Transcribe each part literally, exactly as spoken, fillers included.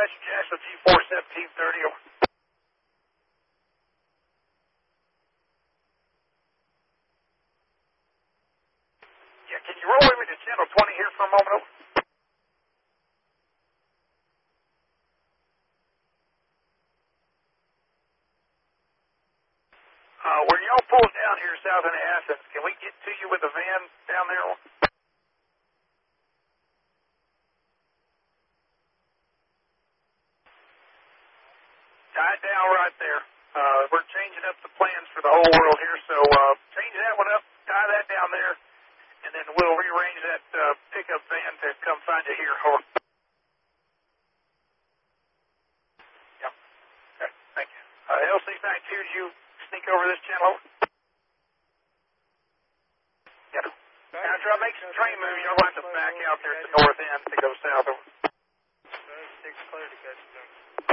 Dispatcher Jackson, G four seventeen thirty. Over. Yeah, can you roll with me to channel twenty here for a moment? Over. Uh, where y'all pulled down here south in Athens, can we get to you with a van down there? Tie it down right there. Uh, we're changing up the plans for the whole world here, so uh, change that one up, tie that down there, and then we'll rearrange that uh, pickup van to come find you here. Over. Yeah. Okay, thank you. Uh, L C ninety-two, did you sneak over this channel? Yeah. Now, after I make some train moves, you'll have to back out there at the north end to go south. Over. six clear to catch them.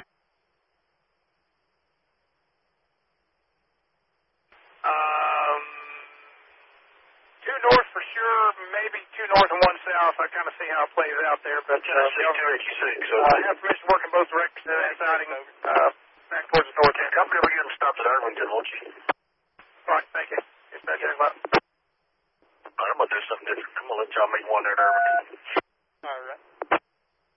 Um, two north for sure, maybe two north and one south. I kind of see how it plays out there, but uh, uh, I have permission to work in both directions of that siding, uh, back towards the north end. Company will get them stopped at Arlington, won't you? All right, thank you. It's back there, I'm going to do something different. I'm going to let y'all make one at Arlington.